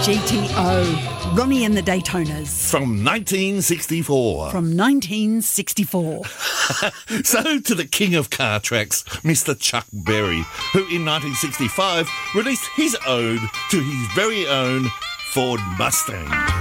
GTO, Ronnie and the Daytonas. From 1964. From 1964. So to the king of car tracks, Mr. Chuck Berry, who in 1965 released his ode to his very own Ford Mustang.